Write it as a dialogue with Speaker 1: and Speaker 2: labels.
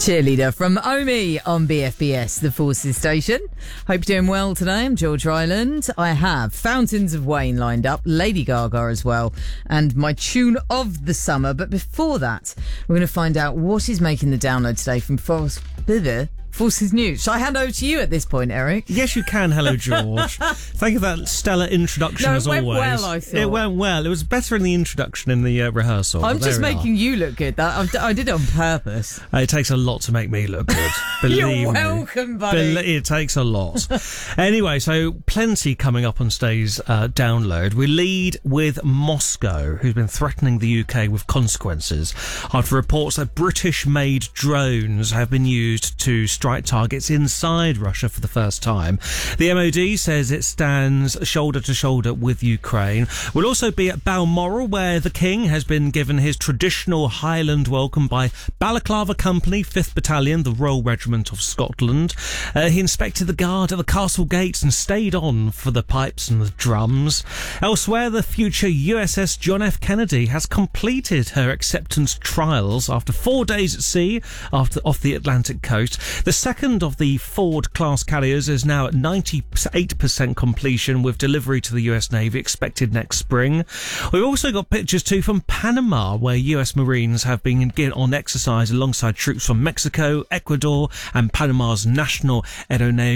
Speaker 1: Cheerleader from Omi on BFBS, the Forces station. Hope you're doing well today. I'm George Ryland. I have Fountains of Wayne lined up, Lady Gaga as well, and my tune of the summer. But before that, we're going to find out what is making the download today from Forces News. Shall I hand over to you at this point, Eric?
Speaker 2: Yes, you can. Hello, George. Thank you for that stellar introduction, as always.
Speaker 1: It went well, I thought.
Speaker 2: It went well. It was better in the introduction in the rehearsal.
Speaker 1: I'm just making you look good. I did it on purpose.
Speaker 2: It takes a lot to make me look good. Believe
Speaker 1: You're
Speaker 2: me.
Speaker 1: welcome, buddy.
Speaker 2: It takes a lot. Anyway, so plenty coming up on today's download. We lead with Moscow, who's been threatening the UK with consequences after reports that British-made drones have been used to strike targets inside Russia for the first time. The MOD says it stands shoulder to shoulder with Ukraine. We'll also be at Balmoral, where the King has been given his traditional Highland welcome by Balaclava Company, 5th Battalion, the Royal Regiment of Scotland. He inspected the guard at the castle gates and stayed on for the pipes and the drums. Elsewhere, the future USS John F. Kennedy has completed her acceptance trials after 4 days at sea off the Atlantic coast. The second of the Ford-class carriers is now at 98% completion, with delivery to the US Navy expected next spring. We've also got pictures too from Panama, where US Marines have been on exercise alongside troops from Mexico, Ecuador and Panama's National Aeronautic